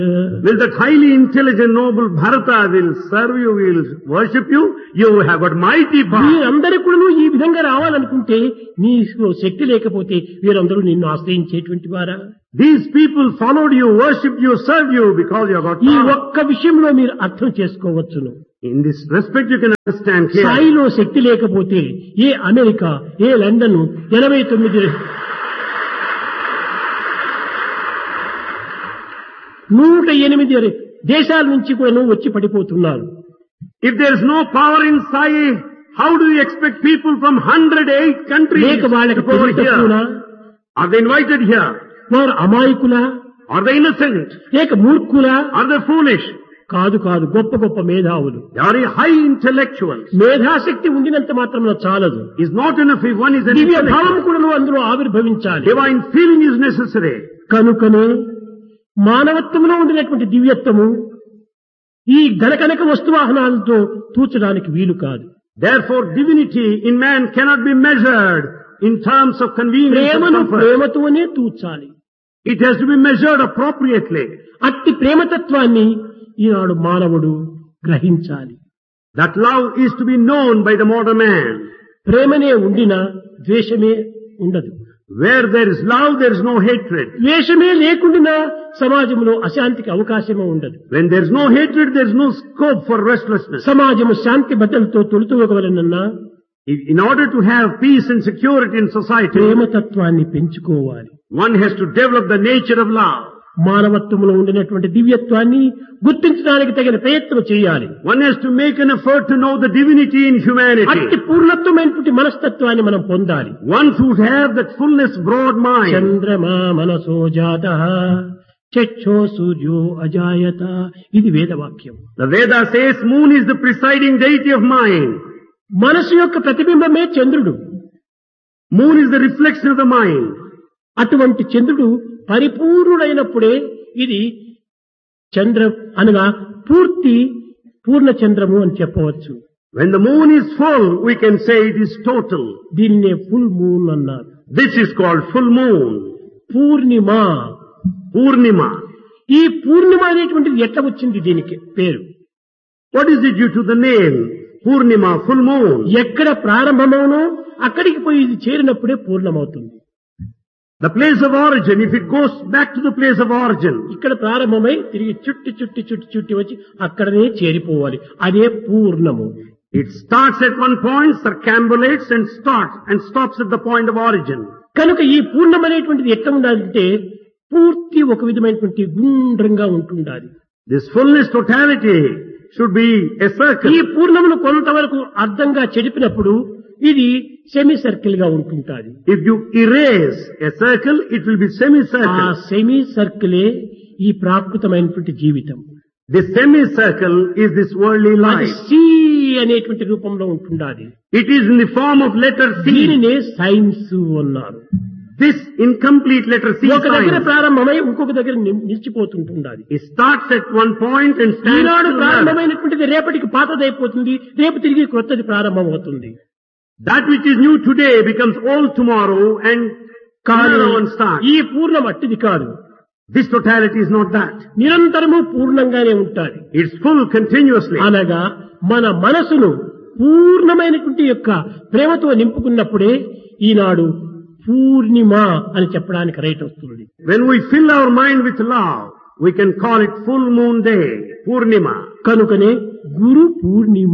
Will that highly intelligent noble Bharata will serve you, will worship you? You have got mighty power. వీరందరూ కూడా ఈ విధంగా రావాలనుకుంటే నీకు శక్తి లేకపోతే వీరందరూ నిన్ను ఆశ్రయించేటువంటి వారా? These people followed you, worshipped you, served you because you have got ఈ power. ఒక్క విషయంలో మీరు అర్థం చేసుకోవచ్చును. In this respect you can understand here. స్థాయిలో శక్తి లేకపోతే ఏ అమెరికా, ఏ లండన్ 108 దేశాల నుంచి కూడా వచ్చి పడిపోతున్నారు. If there is no power in Sai, how do you expect people from 108 countries లేక వాళ్ళకి to go తెలివితక్కువనా? here? Are they invited here? వారు అమాయకులా? Are they innocent? లేక మూర్ఖులా? Are they foolish? కాదు కాదు, గొప్ప గొప్ప మేధావులు. They are high intellectuals. మేధాశక్తి ఉండినంత మాత్రం చాలదు. It's not enough if one is an దివ్య భావం intellectual. కూడా అందులో ఆవిర్భవించాలి. Divine feeling is necessary. కనుకనే మానవత్వంలో ఉండినటువంటి దివ్యత్వము ఈ గణకనక వస్తువాహనాలతో తూచడానికి వీలు కాదు. Therefore, divinity in man cannot be measured in terms of convenience and ప్రేమను comfort. ప్రేమతోనే తూచాలి. It has to be measured appropriately. అట్టి ప్రేమతత్వాన్ని ఈనాడు మానవుడు గ్రహించాలి. That love is to be known by the modern man. ప్రేమనే ఉండినా ద్వేషమే ఉండదు. Where there is love, there is no hatred. ద్వేషమే లేకుండా సమాజంలో అశాంతికి అవకాశమే ఉండదు. When there is no hatred, there is no scope for restlessness. సమాజము శాంతి భద్రతతో తొలుతూగవలనన్నా In order to have peace and security in society, ప్రేమతత్వాన్ని పెంచుకోవాలి. one has to develop the nature of love. మానవత్వంలో ఉండినటువంటి దివ్యత్వాన్ని గుర్తించడానికి తగిన ప్రయత్నం చేయాలి. One has to make an effort to know the divinity in అట్టి humanity. పూర్ణత్వమైనటువంటి మనస్తత్వాన్ని మనం పొందాలి. One should have that fullness, broad mind. చంద్రమా మనసో జాతః చక్షో సూర్యో అజాయత, ఇది వేదవాక్యం. The Veda says moon is the presiding deity of mind. మనసు యొక్క ప్రతిబింబమే చంద్రుడు. Moon is the reflection of the mind. అటువంటి చంద్రుడు పరిపూర్ణుడైనప్పుడే ఇది చంద్ర అనగా పూర్ణ చంద్రము అని చెప్పవచ్చు. When the moon is full, we can say it is total. దీన్నే ఫుల్ మూన్ అన్నారు. This is called full moon. Purnima. Purnima. ఈ పూర్ణిమ అనేటువంటిది ఎట్లా వచ్చింది దీనికి పేరు? What is it due to the name? Purnima, full moon. ఎక్కడ ప్రారంభమవునో అక్కడికి పోయి ఇది చేరినప్పుడే పూర్ణమవుతుంది. The place of origin, if it goes back to the place of origin, ఇక్కడ ప్రారంభమై తిరిగి చుట్టి వచ్చి అక్కడనే చేరిపోవాలి. అదే పూర్ణము. it starts at one point, circambulates and stops at the point of origin. కనుక ఈ పూర్ణం అనేటువంటిది ఎట్లా ఉండాలంటే పూర్తి ఒక విధమైనటువంటి గుండ్రంగా ఉంటుండాలి. This fullness, totality should be a circle. ఈ పూర్ణమును కొంతవరకు అర్థంగా చెడిపినప్పుడు ఇది సెమీ సర్కిల్ గా ఉంటుంటాది. If you erase a circle, it will be ఆ semicircle. సెమీ సర్కిలే ఈ ప్రాకృతమైనటువంటి జీవితం. This semicircle is this worldly అది life. సి అనేటువంటి రూపంలో ఉంటుండాది. It is in the form of letter C. దీనినే సైన్స్ అన్నారు. This incomplete letter C ఒక దగ్గర sign. ప్రారంభమై ఇంకొక దగ్గర నిలిచిపోతుంటుండాలి. It starts at one point and stands Eenadu still there. ప్రారంభమైనటువంటిది రేపటికి పాతదైపోతుంది, రేపు తిరిగి కొత్తది ప్రారంభం అవుతుంది. That which is new today becomes old tomorrow and కానీ another one starts. ఈ పూర్ణం అట్టిది కాదు. This totality is not that. నిరంతరము పూర్ణంగానే ఉంటాది. It's full continuously. అనగా మన మనసును పూర్ణమైనటువంటి యొక్క ప్రేమతో నింపుకున్నప్పుడే ఈనాడు పూర్ణిమ అని చెప్పడానికి రైట్ వస్తుంది. When we fill our mind with love, we can call it full moon day, Purnima. కనుకనే Guru Purnima.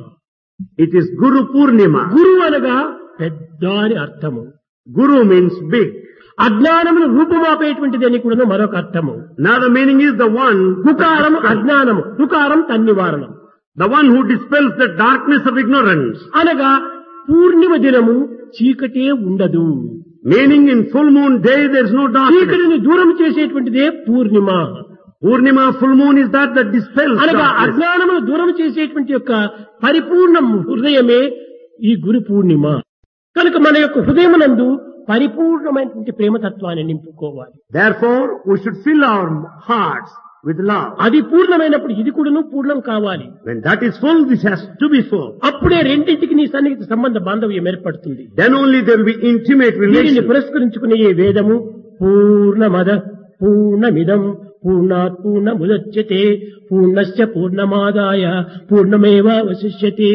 It is Guru Purnima. గురు అనగా పెద్ద అని అర్థము. Guru means big. అజ్ఞానమును రూపమాపేటువంటిది అని కూడా మరొక అర్థము. Now the meaning is the one, రుకారం అజ్ఞానము, రుకారం తన్నివారణం the one who dispels the darkness of ignorance. అనగా పూర్ణిమ దినము చీకటే ఉండదు. Meaning in full moon day there is no darkness. చీకటిని దూరం చేసేటువంటిదే పూర్ణిమ. Purnima, full moon is that dispels అనగా darkness. అజ్ఞానమును దూరం చేసేటువంటి యొక్క పరిపూర్ణ హృదయమే ఈ గురు పూర్ణిమ. కనుక మన యొక్క హృదయమునందు పరిపూర్ణమైనటువంటి ప్రేమతత్వాన్ని నింపుకోవాలి. Therefore, we should fill our hearts with love. అది పూర్ణమైనప్పుడు ఇది కూడాను పూర్ణం కావాలి. When that is full, this has to be full. అప్పుడే రెండింటికి నీ సన్నిహిత సంబంధ బాంధవ్యం ఏర్పడుతుంది. Then only there will be intimate దీనిని relation. పురస్కరించుకునే ఈ వేదము పూర్ణమద పూర్ణమిదం పూర్ణాత్ పూర్ణముదచ్యతే పూర్ణస్య పూర్ణమాదాయ పూర్ణమేవావశిష్యతే.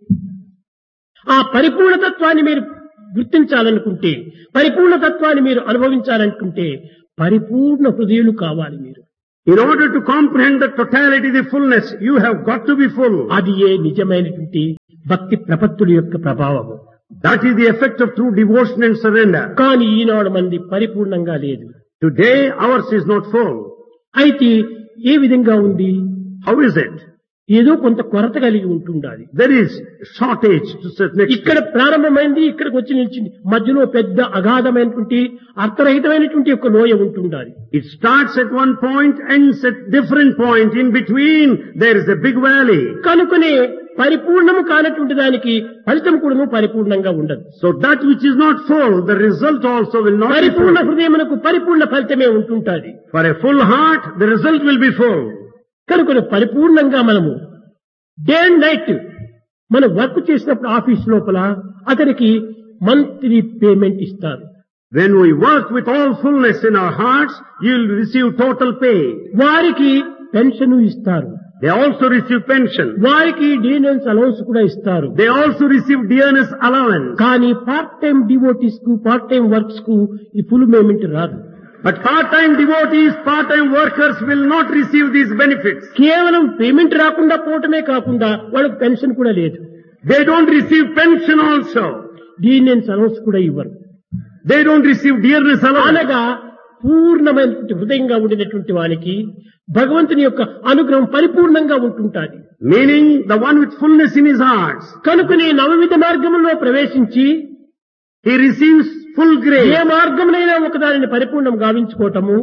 ఆ పరిపూర్ణతత్వాన్ని మీరు గుర్తించాలనుకుంటే, పరిపూర్ణతత్వాన్ని మీరు అనుభవించాలనుకుంటే పరిపూర్ణ హృదయులు కావాలి మీరు. In order to comprehend the totality, the fullness, you have got to be full. అది ఏ నిజమైనటువంటి భక్తి ప్రపత్తుల యొక్క ప్రభావము. That is the effect of true devotion and surrender. కానీ ఈనాడు మంది పరిపూర్ణంగా లేదు. Today ours is not full. అయితే ఏ విధంగా ఉంది? How is it? ఏదో కొంత కొరత కలిగి ఉంటుండాలి. There is shortage to certain extent. ఇక్కడ ప్రారంభమైంది, ఇక్కడికి వచ్చి నిలిచింది, మధ్యలో పెద్ద అగాధమైనటువంటి అర్థరహితమైనటువంటి ఒక లోయ ఉంటుండాలి. It starts at one point, ends at different point. In between there is a big valley. కనుకనే పరిపూర్ణము కానటువంటి దానికి ఫలితం కూడా పరిపూర్ణంగా ఉండదు. So that which is not full, the result also will not be పరిపూర్ణ full. హృదయమునకు పరిపూర్ణ ఫలితమే ఉంటుంటాది. For a full heart, the result will be full. కనుక పరిపూర్ణంగా మనము డే అండ్ నైట్ మనం వర్క్ చేసినప్పుడు ఆఫీస్ లోపల అతనికి మంత్లీ పేమెంట్ ఇస్తారు. When we work with all fullness in our hearts, you will receive total pay. వారికి పెన్షన్ ఇస్తారు. They also receive pension. వారికి డిఎన్ఎస్ అలౌన్స్ కూడా ఇస్తారు. They also receive dearness allowance. కానీ పార్ట్ టైం డివోటీస్ కు, part time works కు ఈ full payment రాదు. But part-time devotees, part-time workers will not receive these benefits. కేవలం పేమెంట్ రాకుండా పోవటమే కాకుండా వాళ్ళకి పెన్షన్ కూడా లేదు. They don't receive pension also. DNS allowance కూడా ఇవ్వరు. They don't receive dearness allowance. అనగా పూర్ణమైనటువంటి హృదయంగా ఉండినటువంటి వానికి భగవంతుని యొక్క అనుగ్రహం పరిపూర్ణంగా ఉంటుంటాది. Meaning the one with fullness in his heart. కనుకనే నవవిధ మార్గంలో ప్రవేశించి He receives full grace. ఏ మార్గంలోనైనా ఒకదానిని పరిపూర్ణం గావించుకోవటము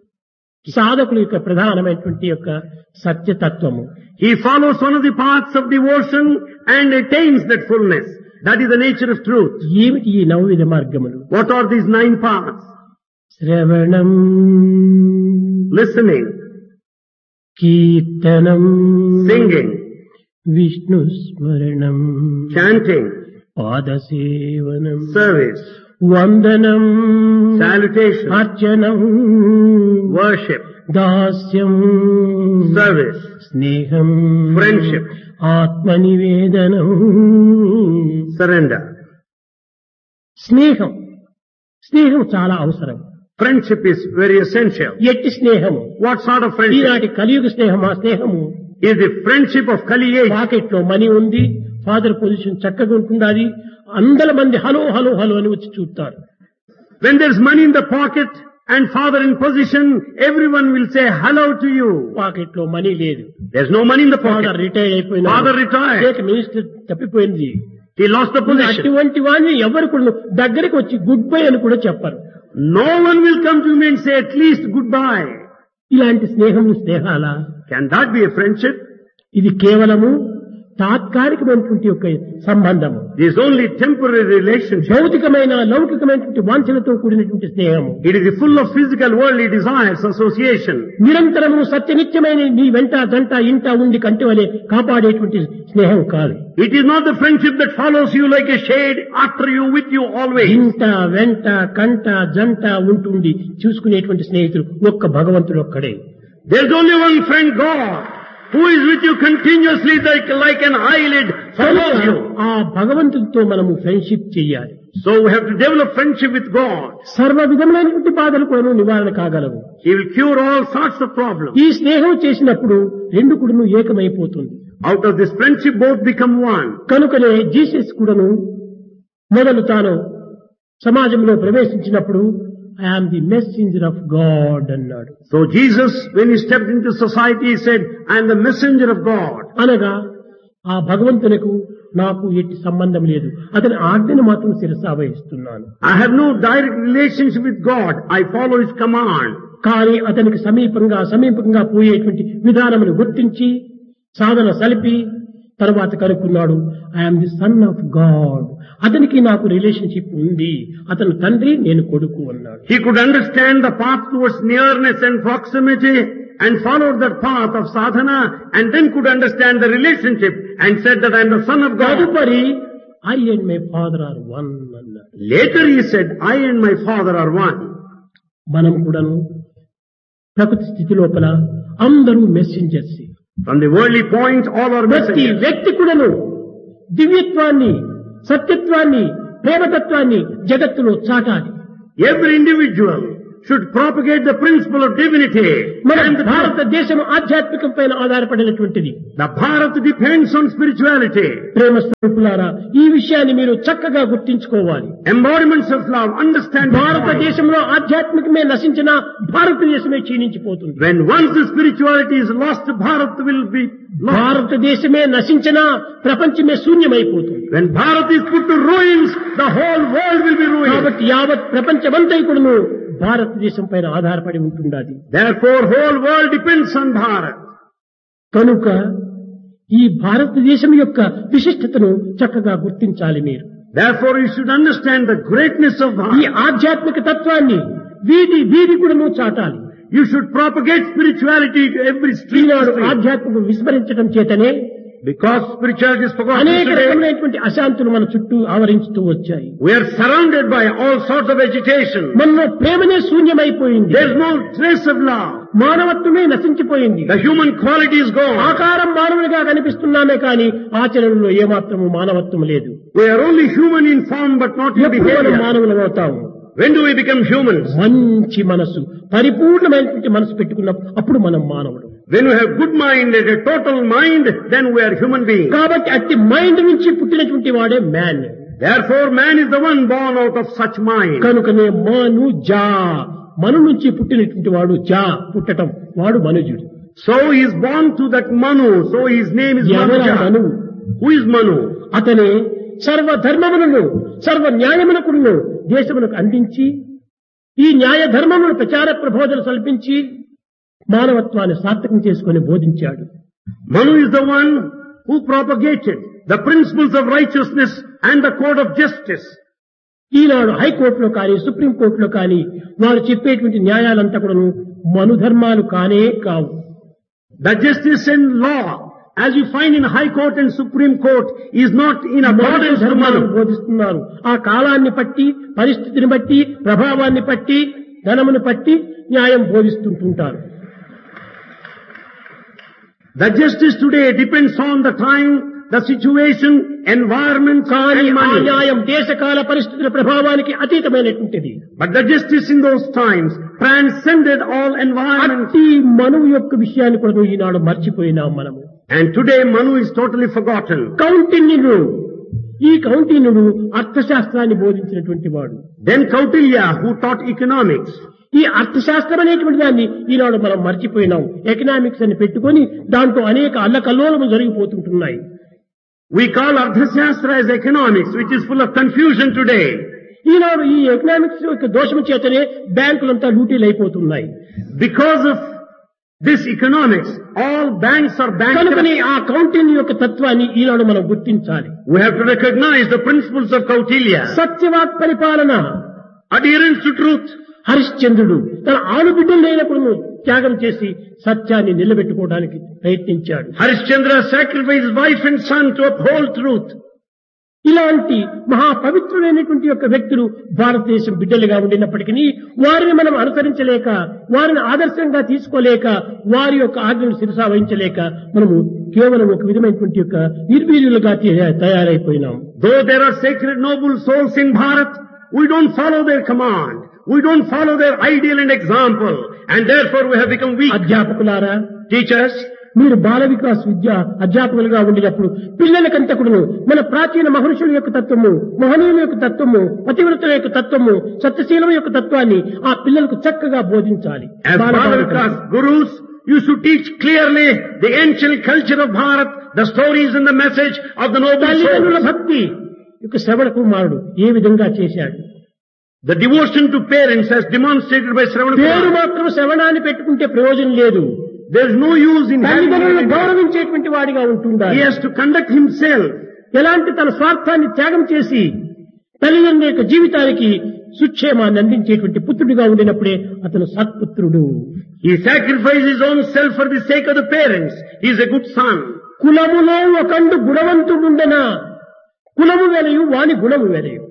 సాధకుల యొక్క ప్రధానమైనటువంటి యొక్క సత్యతత్వము. He follows one of the paths of devotion and attains that fullness. That is the nature of truth. ఏమిటి ఈ నవవిధ మార్గములు? What are these 9 paths? శ్రవణం, Listening, కీర్తనం, singing, విష్ణు స్మరణం, chanting, పాదసేవనం, service, వందనం, salutation, అర్చనం, worship, దాస్యం, service, స్నేహం, friendship, ఆత్మనివేదనం, surrender. స్నేహం, స్నేహం చాలా అవసరం. Friendship is very essential. ఎట్టి స్నేహము? What sort of friendship? ఈనాటి కలియుగ స్నేహం. ఆ స్నేహము Is the friendship of Kali age. Pocket లో మనీ ఉంది, ఫాదర్ పొజిషన్ చక్కగా ఉంటుండాలి, అందల మంది హలో హలో హలో అని వచ్చి చూస్తారు. When there's money in the pocket and father in position, everyone will say hello to you. Pocket లో మనీ లేదు, There's no money in the father pocket. Retire అయిపోయినా, Father retired. State minister తప్పిపోయింది. He lost the position. అటువంటి వాడిని ఎవరు కూడా దగ్గరికి వచ్చి గుడ్ బై అని కూడా చెప్పరు. No one will come to me and say at least goodbye. ఇలాంటి స్నేహము స్నేహాలా? Can that be a friendship? ఇది కేవలము తాత్కాలికమైనటువంటి యొక్క సంబంధము. It is only temporary relationship. భౌతికమైన లౌకికమైనటువంటి వాంఛలతో కూడినటువంటి స్నేహము. It is full of physical worldly desires, association. నిరంతరము సత్యనిత్యమైన నీ వెంట జంట ఇంట ఉండి కంటి వలె కాపాడేటువంటి స్నేహం కాదు. It is not the friendship that follows you like a shade after you, with you always. ఇంట వెంట కంట జంట ఉంటుండి చూసుకునేటువంటి స్నేహితుడు ఒక్క భగవంతుడు ఒక్కడే. There is only one friend, God, who is with you continuously like an eyelid follows you. ఆ భగవంతుడితో మనము ఫ్రెండ్షిప్ చేయాలి. So we have to develop friendship with God. సర్వ విధములైనటువంటి బాధలు కూడా నివారణ కాగలవు. He will cure all sorts of problems. ఈ స్నేహం చేసినప్పుడు రెండు కూడాను ఏకమైపోతుంది. Out of this friendship both become one. కనుకనే జీసస్ కూడాను మొదలు తాను సమాజంలో ప్రవేశించినప్పుడు I am the messenger of God అన్నాడు. So Jesus, when he stepped into society, he said, I am the messenger of God. అనగా ఆ భగవంతునికి నాకు ఎట్టి సంబంధం లేదు, అతని ఆజ్ఞను మాత్రం శిరసావహిస్తున్నాను. I have no direct relationship with God. I follow his command. కానీ అతనికి సమీపంగా పోయేటువంటి విధానమును గుర్తించి సాధన సలిపి తర్వాత కనుక్కున్నాడు, I'm the son of God, అతనికి నాకు రిలేషన్షిప్ ఉంది, అతను తండ్రి నేను కొడుకు అన్నాడు. He could understand the path towards nearness and proximity and followed that path of sadhana and then could understand the relationship and said that I am the son of God. తదుపరి I and my father are one అన్నాడు. Later he said, I and my father are one. మనం కూడాను ప్రకృతి స్థితి లోపల అందరూ messengers. From the worldly point, all are ప్రతి messengers. వ్యక్తి కూడాను దివ్యత్వాన్ని, సత్యత్వాన్ని, ప్రేమతత్వాన్ని జగత్తులో చాటాలి. Every individual should propagate the principle of divinity. మన And the భారతదేశం ఆధ్యాత్మికం పైన ఆధారపడినటువంటిది. Bharat depends on spirituality. ప్రేమ స్వరూపులారా, ఈ విషయాన్ని మీరు చక్కగా గుర్తించుకోవాలి. Embodiments of love, understand this point. భారతదేశంలో ఆధ్యాత్మికమే నశించినా భారతదేశమే క్షీణించిపోతుంది. When once the spirituality is lost, Bharat will be lost. భారతదేశమే నశించినా ప్రపంచమే శూన్యమైపోతుంది. When Bharat is put to ruins, the whole world will be ruined. కాబట్టి యావత్ ప్రపంచమంతా కూడాను భారతదేశం పైన ఆధారపడి ఉంటున్నది. Therefore, whole world depends on Bharat. కనుక ఈ భారతదేశం యొక్క విశిష్టతను చక్కగా గుర్తించాలి మీరు. Therefore, you should understand the greatness of ఈ Bharat. ఆధ్యాత్మిక తత్వాన్ని వీధి వీధి కూడాను చాటాలి. You should propagate spirituality to every street. ఈనాడు ఆధ్యాత్మికం విస్మరించడం చేతనే Because spirituality is forgotten అనేక today. రకమైనటువంటి అశాంతులు మన చుట్టూ ఆవరించుతూ వచ్చాయి. We are surrounded by all sorts of agitation. మనలో ప్రేమనే శూన్యమైపోయింది. There is no trace of love. మానవత్వమే నశించిపోయింది. The human quality is gone. ఆకారం మానవునిగా కనిపిస్తున్నామే కానీ ఆచరణలో ఏమాత్రము మానవత్వం లేదు. We are only human in form but not in ఎప్పుడు మనం behavior. మానవులం అవుతాము? When do we become humans? మంచి మనసు, పరిపూర్ణమైనటువంటి మనసు పెట్టుకున్నప్పుడు అప్పుడు మనం మానవుడు. When we have good mind and a total mind, then we are human beings. కాబట్టి అట్టి మైండ్ నుంచి పుట్టినటువంటి వాడే man. Therefore, man is the one born out of such mind. కనుకనే మను జా, మను నుంచి పుట్టినటువంటి వాడు జా పుట్టటం, వాడు మనుజుడు. So he is born to that Manu. So his name is ఎవరా Manu. Manu? Who is Manu? అతనే సర్వ ధర్మములను, సర్వ న్యాయమునకును దేశమునకు అందించి ఈ న్యాయ ధర్మమును ప్రచార ప్రబోధన కల్పించి మానవత్వాన్ని సార్థకం చేసుకుని బోధించాడు. Manu is the one who propagated the principles of righteousness and the code of justice. ఈనాడు హైకోర్టులో కానీ సుప్రీంకోర్టులో కానీ వారు చెప్పేటువంటి న్యాయాలంతా కూడాను మనుధర్మాలు కానే కావు. The justice and law, as you find in High Court and Supreme Court, is not in accordance to ధర్మాలను Manu. బోధిస్తున్నారు. ఆ కాలాన్ని బట్టి, పరిస్థితిని బట్టి, ప్రభావాన్ని బట్టి, ధనమును బట్టి న్యాయం బోధిస్తుంటుంటారు. The justice today depends on the time, the situation, environment, కానీ and ఆ money. న్యాయం దేశకాల పరిస్థితుల ప్రభావానికి అతీతమైనటువంటిది. But the justice in those times transcended all environments. అట్టి మనువు యొక్క విషయాన్ని కూడా ఈనాడు మర్చిపోయినాం మనము. And today Manu is totally forgotten. కౌంటిన్యుడు, ఈ కౌంటిన్యుడు అర్థశాస్త్రాన్ని బోధించినటువంటి వాడు. Then Kautilya, who taught economics. ఈ అర్థశాస్త్రం అనేటువంటి దాన్ని ఈనాడు మనం మర్చిపోయినాం. ఎకనామిక్స్ అని పెట్టుకొని దాంట్లో అనేక అల్లకల్లోలము జరిగిపోతుంటున్నాయి. We call Ardhashastra as economics, which is full of confusion today. ఈనాడు ఈ ఎకనామిక్స్ యొక్క దోషము చేతనే బ్యాంకులంతా లూటీలు అయిపోతున్నాయి. Because of this economics, all banks are కనుకని bankrupt. ఆ కౌంటిన్యు యొక్క తత్వాన్ని ఈనాడు మనం గుర్తించాలి. We have to recognize the principles of Kautilya. సత్యవాక్ పరిపాలన. Adherence to truth. హరిశ్చంద్రుడు తన ఆలుబిడ్డలు లేనప్పుడు త్యాగం చేసి సత్యాన్ని నిలబెట్టుకోవడానికి ప్రయత్నించాడు. Harishchandra sacrificed his wife and son to uphold truth. ఇలాంటి మహాపవిత్రులైనటువంటి యొక్క వ్యక్తులు భారతదేశం బిడ్డలుగా ఉండినప్పటికీ వారిని మనం అనుసరించలేక, వారిని ఆదర్శంగా తీసుకోలేక, వారి యొక్క ఆజ్ఞను శిరసా వహించలేక మనము కేవలం ఒక విధమైనటువంటి యొక్క నిర్వీర్యులుగా తయారైపోయినాం. Though there are sacred noble souls in Bharat, we don't follow their command. We don't follow their ideal and example. And therefore we have become weak. అధ్యాపకులారా, Teachers, మీరు బాల వికాస్ విద్య అధ్యాపకులుగా ఉండినప్పుడు పిల్లలకంతకుడును మన ప్రాచీన మహర్షుల యొక్క తత్వము, మహనీయుల యొక్క తత్వము, పతివ్రతుల యొక్క తత్వము, సత్యశీలం యొక్క తత్వాన్ని ఆ పిల్లలకు చక్కగా బోధించాలి. as Balavikas gurus, you should teach clearly the ancient culture of Bharat, the stories and the message of the noble తల్లిదండ్రుల souls. భక్తి యొక్క శ్రవణ కుమారుడు ఏ విధంగా చేశాడు? The devotion to parents as demonstrated by Shravana పేరు Kumar. మాత్రం శ్రవణాన్ని పెట్టుకుంటే ప్రయోజనం లేదు. There is no use in having తల్లిదండ్రులను it. గౌరవించేటువంటి వాడిగా ఉంటుండాలి. He has to conduct himself. ఎలాంటి తన స్వార్థాన్ని త్యాగం చేసి తల్లిదండ్రుల యొక్క జీవితానికి సుక్షేమాన్ని అందించేటువంటి పుత్రుడిగా ఉండినప్పుడే అతను సత్పుత్రుడు. He sacrificed his own self for the sake of the parents. He is a good son. కులములో ఒకండు గుణవంతుడుండెనా కులము వెలయు వాని గుణము వెలయు.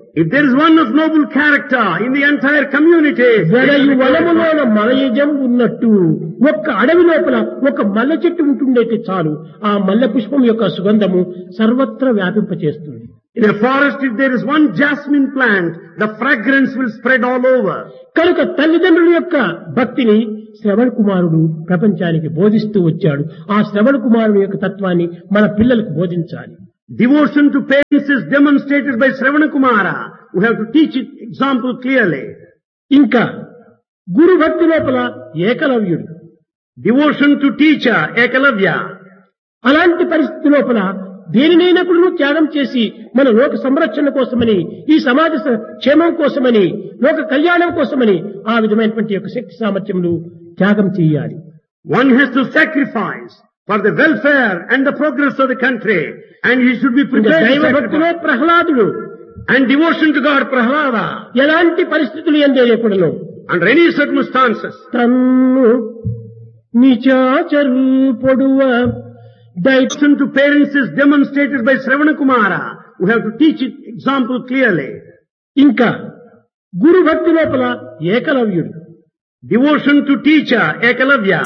If there is one of noble character in the entire community, వెరయు వనములోన మలయజం ఉన్నట్టు ఒక్క అడవి లోపల ఒక మల్లె చెట్టు ఉంటుండైతే చాలు ఆ మల్లె పుష్పం యొక్క సుగంధము సర్వత్రా వ్యాపింపచేస్తుంది. in a forest, if there is one jasmine plant, the fragrance will spread all over. కనుక తల్లిదండ్రుల యొక్క భక్తిని శ్రవణ కుమారుడు ప్రపంచానికి బోధిస్తూ వచ్చాడు. ఆ శ్రవణ కుమారుడు యొక్క తత్వాన్ని మన పిల్లలకు బోధించాలి. Devotion to parents is demonstrated by Shravana Kumara. We have to teach it example clearly. ఇంకా గురు భక్తి లోపల ఏకలవ్యుడు. Devotion to teacher, Ekalavya. అలాంటి పరిస్థితి లోపల దేనినైనా కూడా త్యాగం చేసి మన లోక సంరక్షణ కోసమని, ఈ సమాజ క్షేమం కోసమని, లోక కళ్యాణం కోసమని ఆ విధమైనటువంటి యొక్క శక్తి సామర్థ్యములు త్యాగం చేయాలి. One has to sacrifice for the welfare and the progress of the country, and he should be prepared to దైవభక్తిలో sacrifice. ప్రహ్లాదుడు And devotion to God, Prahlada, ఎలాంటి పరిస్థితులు ఎందేనప్పుడును under any circumstances. తన్ను నిచాచరు పొడువ Devotion to parents is demonstrated by Shravana Kumara. We have to teach it example clearly. ఇంకా గురు భక్తి లోపల ఏకలవ్యుడు. Devotion to teacher, Ekalavya.